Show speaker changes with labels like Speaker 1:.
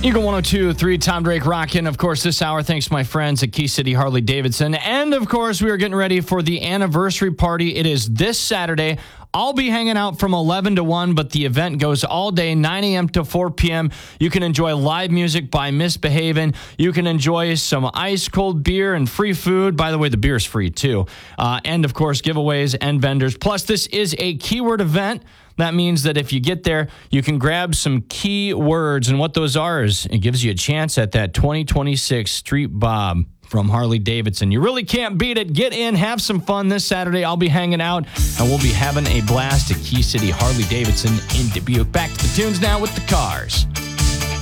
Speaker 1: Eagle 102.3, Tom Drake rocking. Of course, this hour, thanks to my friends at Key City Harley Davidson. And of course, we are getting ready for the anniversary party. It is this Saturday. I'll be hanging out from 11 to 1, but the event goes all day, 9 a.m. to 4 p.m. You can enjoy live music by Misbehavin'. You can enjoy some ice-cold beer and free food. By the way, the beer is free, too. And, of course, giveaways and vendors. Plus, this is a keyword event. That means that if you get there, you can grab some key words. And what those are is it gives you a chance at that 2026 Street Bob from Harley Davidson. You really can't beat it. Get in, have some fun this Saturday. I'll be hanging out, and we'll be having a blast at Key City Harley Davidson in Dubuque. Back to the tunes now with the Cars.